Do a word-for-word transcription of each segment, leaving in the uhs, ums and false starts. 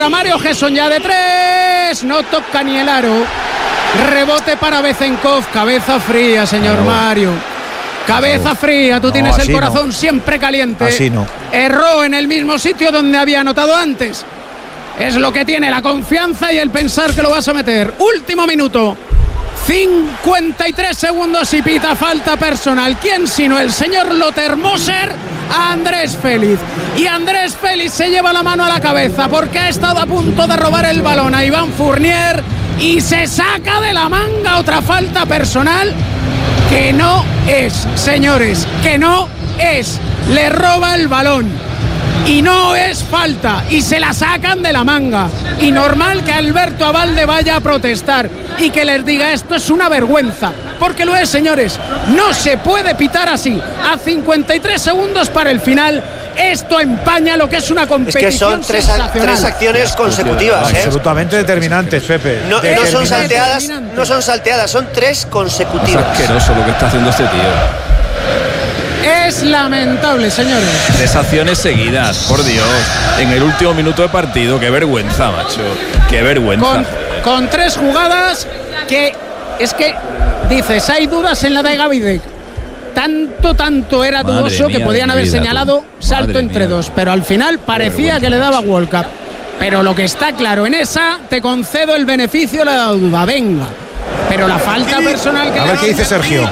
Mario Gesson ya de tres, no toca ni el aro. Rebote para Bezenkov, cabeza fría, señor no. Mario. Cabeza no. fría, tú no, tienes el corazón no. siempre caliente. Así no. Erró en el mismo sitio donde había anotado antes. Es lo que tiene, la confianza y el pensar que lo vas a meter. Último minuto. cincuenta y tres segundos y pita falta personal. ¿Quién sino el señor Lothar Moser? A Andrés Félix. Y Andrés Félix se lleva la mano a la cabeza porque ha estado a punto de robar el balón a Iván Fournier y se saca de la manga otra falta personal que no es, señores, que no es. Le roba el balón y no es falta y se la sacan de la manga. Y normal que Alberto Abalde vaya a protestar y que les diga esto es una vergüenza, porque lo es, señores. No se puede pitar así a cincuenta y tres segundos para el final. Esto empaña lo que es una competición. Es que son tres, tres acciones consecutivas, ¿eh? Absolutamente determinantes, Pepe. No, no son salteadas, no son salteadas, son tres consecutivas. Es asqueroso lo que está haciendo este tío. Es lamentable, señores. Tres acciones seguidas, por Dios. En el último minuto de partido. Qué vergüenza, macho. Qué vergüenza. Con, con tres jugadas que es que dices, hay dudas en la de Gavidec. Tanto, tanto era Madre dudoso mía, que podían haber vida, señalado salto Madre entre mía. dos. Pero al final parecía que le daba World Cup. Pero lo que está claro, en esa te concedo el beneficio de la duda. Venga. Pero la falta personal que a le ver qué dice Sergio.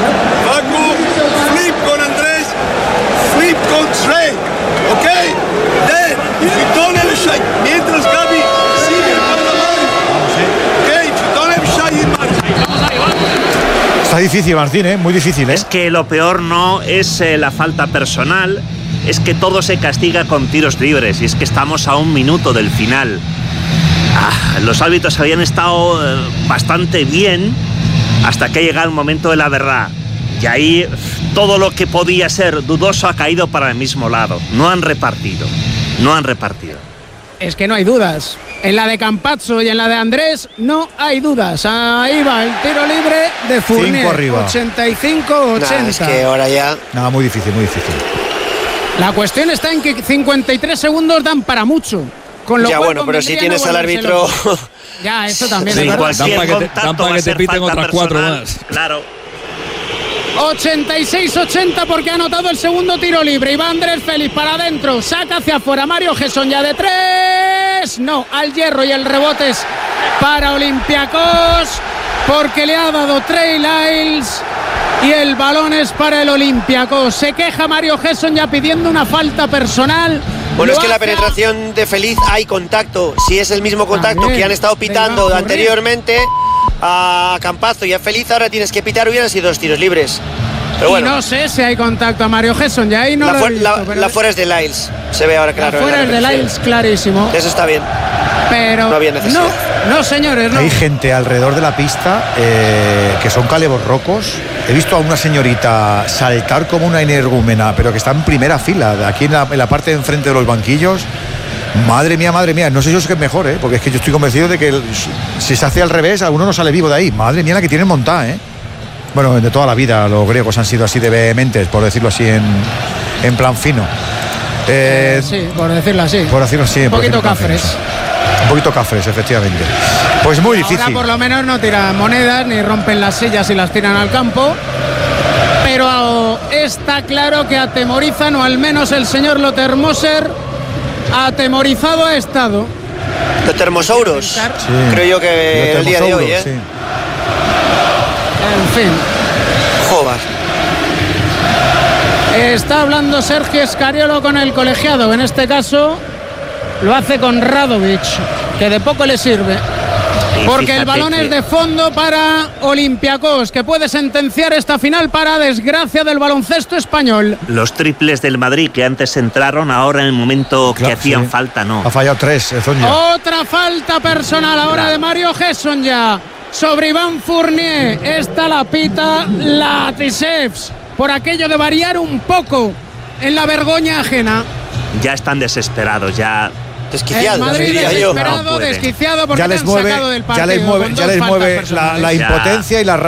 Flip con Andrés, flip con Trey, ¿ok? Then, if you don't have a shot, mientras Gaby sigue para la ¿ok? If you don't have a shot, you mark. Está difícil, Martín, ¿eh? Muy difícil, ¿eh? Es que lo peor no es eh, la falta personal, es que todo se castiga con tiros libres y es que estamos a un minuto del final. Ah, los árbitros habían estado eh, bastante bien hasta que ha llegado el momento de la verdad. Y ahí todo lo que podía ser dudoso ha caído para el mismo lado. No han repartido, no han repartido. Es que no hay dudas. En la de Campazzo y en la de Andrés no hay dudas. Ahí va el tiro libre de Fournier. Cinco arriba. ochenta y cinco ochenta. Nah, es que ahora ya... Nada, muy difícil, muy difícil. La cuestión está en que cincuenta y tres segundos dan para mucho. Con lo ya cual bueno, pero si tienes no al árbitro... Ya, eso también Sí, es verdad. cualquier Dan para que te- contacto dan para va que a te ser piten falta otras cuatro personal. más. Claro. ochenta y seis ochenta porque ha anotado el segundo tiro libre. Y va Andrés Félix para adentro. Saca hacia afuera Mario Gesson ya de tres. No, al hierro y el rebote es para Olympiacos porque le ha dado Trey Lyles. Y el balón es para el Olympiacos. Se queja Mario Gesson ya pidiendo una falta personal. Bueno, Lo es que la hace penetración de Feliz hay contacto. Si es el mismo contacto También, que han estado pitando venga, anteriormente a Campazzo y a Feliz, ahora tienes que pitar, hubieran sido dos tiros libres. Pero bueno, y no sé si hay contacto a Mario Gesson, ya ahí no la, lo fu- he visto, la, pero la fuera es de Lyles. Se ve ahora claro. la fuera en es de la Lyles, clarísimo. Eso está bien. Pero No había necesidad. no, no, señores, no. Hay gente alrededor de la pista eh, que son caleborrocos. He visto a una señorita saltar como una energúmena, pero que está en primera fila, de aquí en la, en la parte de enfrente de los banquillos. Madre mía, madre mía, no sé yo si es mejor, ¿eh? Porque es que yo estoy convencido de que el, si se hace al revés, alguno no sale vivo de ahí. Madre mía, la que tienen montada, ¿eh? Bueno, de toda la vida los griegos han sido así de vehementes, por decirlo así, en, en plan fino. Eh, Sí, por decirlo así. Por decirlo así. Un por poquito decirlo plan cafres. fino. Un poquito cafres, efectivamente. Pues muy difícil. Ahora por lo menos no tiran monedas ni rompen las sillas y las tiran al campo. Pero está claro que atemorizan, o al menos el señor Lothar Moser atemorizado ha estado. Los termosauros. Sí. Creo yo que Los el día de hoy, ¿eh? sí. En fin. Joder. Está hablando Sergio Scariolo con el colegiado. En este caso lo hace con Radovic, que de poco le sirve. Porque el balón es de fondo para Olympiacos, que puede sentenciar esta final para desgracia del baloncesto español. Los triples del Madrid que antes entraron, ahora en el momento Claro, que hacían sí. falta, no. Ha fallado tres, Zonja. Otra falta personal ahora Claro. de Mario Gesson ya sobre Iván Fournier. Esta la pita Latisevs por aquello de variar un poco en la vergüenza ajena. Ya están desesperados, ya. Desquiciado, El Madrid diría yo. desesperado, No puede. desquiciado porque Ya te les han mueve, sacado del partido ya les mueve, con ya dos les faltas mueve la, personales. la Ya. impotencia y la